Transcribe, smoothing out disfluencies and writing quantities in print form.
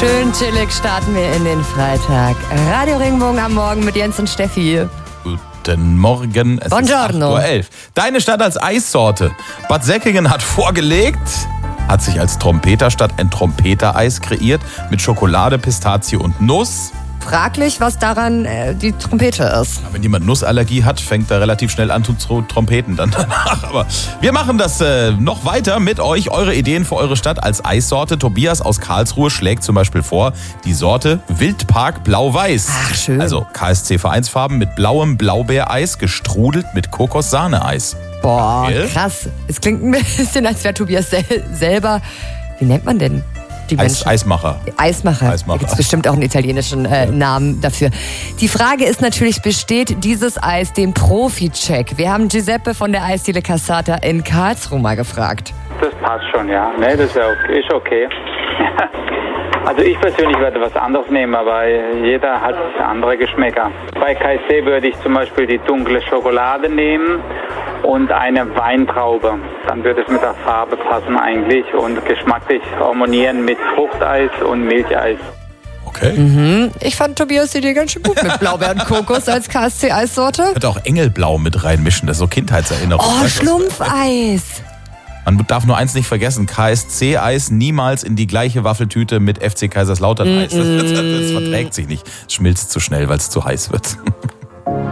Schön chillig starten wir in den Freitag. Radio Regenbogen am Morgen mit Jens und Steffi. Guten Morgen, es Buongiorno. ist 8.11 Uhr. Deine Stadt als Eissorte. Bad Säckingen hat vorgelegt, hat sich als Trompeterstadt ein Trompetereis kreiert mit Schokolade, Pistazie und Nuss. Fraglich, was daran die Trompete ist. Wenn jemand Nussallergie hat, fängt er relativ schnell an zu trompeten dann danach. Aber wir machen das noch weiter mit euch. Eure Ideen für eure Stadt als Eissorte. Tobias aus Karlsruhe schlägt zum Beispiel vor, die Sorte Wildpark Blau-Weiß. Ach, schön. Also KSC-Vereinsfarben mit blauem Blaubeereis, gestrudelt mit Kokossahne-Eis. Boah, Geil. krass. Es klingt ein bisschen, als wäre Tobias selber, wie nennt man denn die Menschen? Eismacher. Eismacher. Da gibt es bestimmt auch einen italienischen Namen dafür. Die Frage ist natürlich, besteht dieses Eis dem Profi-Check? Wir haben Giuseppe von der Eisdiele Cassata in Karlsruhe mal gefragt. Das passt schon, ja. Ne, das ist okay. Also ich persönlich werde was anderes nehmen, aber jeder hat andere Geschmäcker. Bei KSC würde ich zum Beispiel die dunkle Schokolade nehmen und eine Weintraube. Dann würde es mit der Farbe passen eigentlich und geschmacklich harmonieren mit Fruchteis und Milcheis. Okay. Ich fand Tobias' Idee ganz schön gut mit Blaubeeren Kokos als KSC-Eissorte. Könnte auch Engelblau mit reinmischen, das ist so Kindheitserinnerung. Oh, Weißt du, Schlumpfeis. Man darf nur eins nicht vergessen, KSC-Eis niemals in die gleiche Waffeltüte mit FC Kaiserslautern-Eis. Das verträgt sich nicht. Es schmilzt zu schnell, weil es zu heiß wird.